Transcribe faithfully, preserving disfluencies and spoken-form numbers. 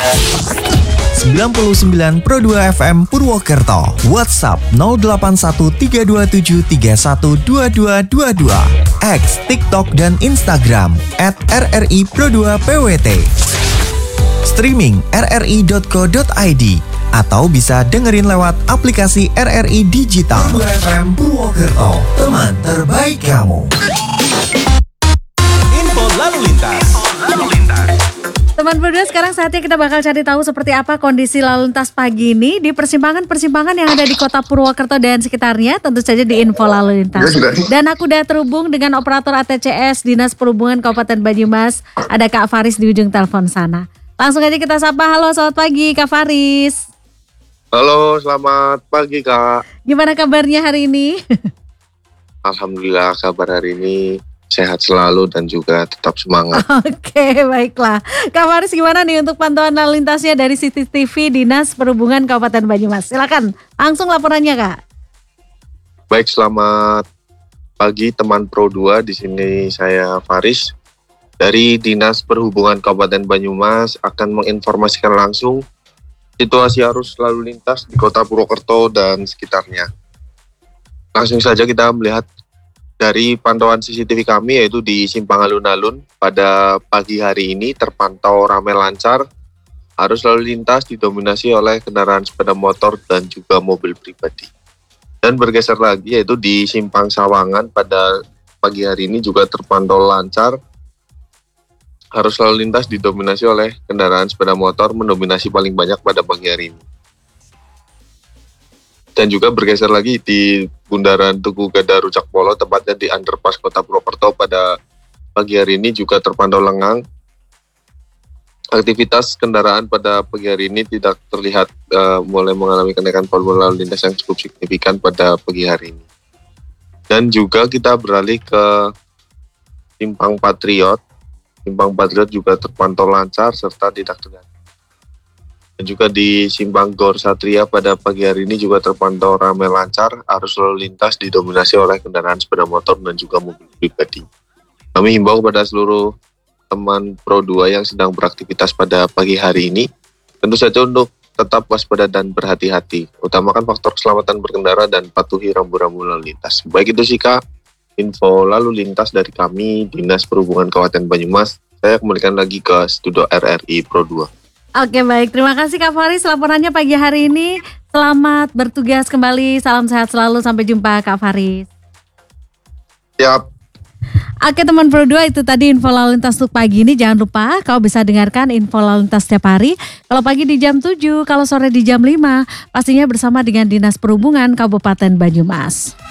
sembilan puluh sembilan Pro dua F M Purwokerto. WhatsApp nol delapan satu tiga dua tujuh tiga satu dua dua dua dua. X, TikTok, dan Instagram at R R I Pro dua P W T. Streaming r r i dot co dot i d atau bisa dengerin lewat aplikasi R R I Digital. Pro dua F M Purwokerto, teman terbaik kamu. Info lalu lintas. Teman berdua, sekarang saatnya kita bakal cari tahu seperti apa kondisi lalu lintas pagi ini di persimpangan-persimpangan yang ada di kota Purwokerto dan sekitarnya, tentu saja di info lalu lintas. Dan aku udah terhubung dengan operator A T C S Dinas Perhubungan Kabupaten Banyumas, ada Kak Faris di ujung telepon sana. Langsung aja kita sapa, halo selamat pagi Kak Faris. Halo, selamat pagi Kak. Gimana kabarnya hari ini? Alhamdulillah kabar hari ini sehat selalu dan juga tetap semangat. Oke, baiklah. Kak Faris, gimana nih untuk pantauan lalu lintasnya dari C C T V Dinas Perhubungan Kabupaten Banyumas? Silakan, langsung laporannya Kak. Baik, selamat pagi teman Pro dua. Di sini saya Faris dari Dinas Perhubungan Kabupaten Banyumas akan menginformasikan langsung situasi arus lalu lintas di Kota Purwokerto dan sekitarnya. Langsung saja kita melihat dari pantauan C C T V kami, yaitu di Simpang Alun-Alun pada pagi hari ini terpantau ramai lancar. Arus lalu lintas didominasi oleh kendaraan sepeda motor dan juga mobil pribadi. Dan bergeser lagi yaitu di Simpang Sawangan pada pagi hari ini juga terpantau lancar. Arus lalu lintas didominasi oleh kendaraan sepeda motor, mendominasi paling banyak pada pagi hari ini. Dan juga bergeser lagi di Bundaran Tugu Gada Rujak Polo, tepatnya di Underpass Kota Purwokerto pada pagi hari ini juga terpantau lengang. Aktivitas kendaraan pada pagi hari ini tidak terlihat uh, mulai mengalami kenaikan volume lalu lintas yang cukup signifikan pada pagi hari ini. Dan juga kita beralih ke Simpang Patriot. Simpang Patriot juga terpantau lancar serta tidak terlihat. Dan juga di Simpang Gor Satria pada pagi hari ini juga terpantau ramai lancar. Arus lalu lintas didominasi oleh kendaraan sepeda motor dan juga mobil pribadi. Kami himbau kepada seluruh teman Pro dua yang sedang beraktivitas pada pagi hari ini, tentu saja untuk tetap waspada dan berhati-hati. Utamakan faktor keselamatan berkendara dan patuhi rambu-rambu lalu lintas. Baik itu sih Kak, info lalu lintas dari kami Dinas Perhubungan Kabupaten Banyumas. Saya kembalikan lagi ke studio R R I Pro dua. Oke, baik, terima kasih Kak Faris laporannya pagi hari ini. Selamat bertugas kembali, salam sehat selalu, sampai jumpa Kak Faris. Siap. Oke teman Pro dua, itu tadi info lalu lintas untuk pagi ini. Jangan lupa kau bisa dengarkan info lalu lintas setiap hari. Kalau pagi di jam tujuh, kalau sore di jam lima, pastinya bersama dengan Dinas Perhubungan Kabupaten Banyumas.